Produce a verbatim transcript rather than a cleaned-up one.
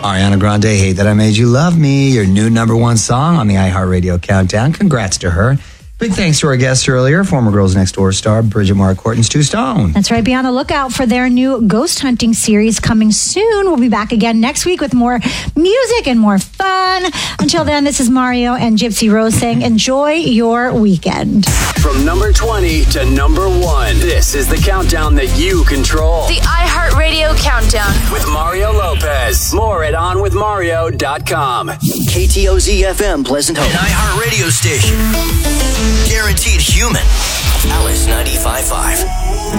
Ariana Grande, Hate That I Made You Love Me, your new number one song on the iHeartRadio Countdown. Congrats to her. Big thanks to our guests earlier, former Girls Next Door star Bridget Marquardt and Stu Stone. That's right. Be on the lookout for their new ghost hunting series coming soon. We'll be back again next week with more music and more fun. Until then, this is Mario and Gypsy Rose saying enjoy your weekend. From number twenty to number one, this is the countdown that you control. The iHeartRadio Countdown. With Mario Lopez. More at on with mario dot com. K T O Z F M, Pleasant Hope. An iHeartRadio station. Guaranteed human. Alice ninety-five point five.